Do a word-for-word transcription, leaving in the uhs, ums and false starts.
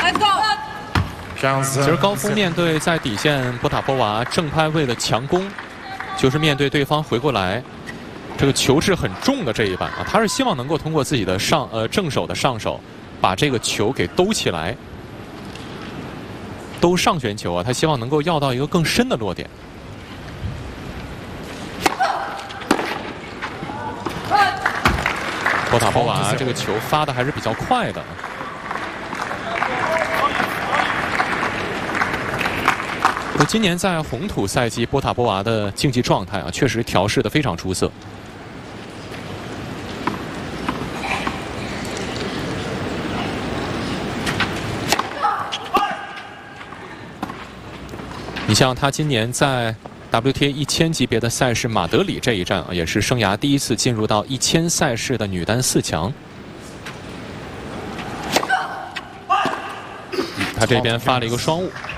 其实高峰面对在底线波塔波娃正拍位的强攻，就是面对对方回过来，这个球质很重的这一板啊，他是希望能够通过自己的上呃正手的上手，把这个球给兜起来，兜上旋球啊，他希望能够要到一个更深的落点。波塔波娃这个球发的还是比较快的。 今年在红土赛季，波塔波娃的竞技状态啊，确实调试得非常出色。你像他今年在 W T A 一千级别的赛事马德里这一战啊，也是生涯第一次进入到一千赛事的女单四强。他这边发了一个双误。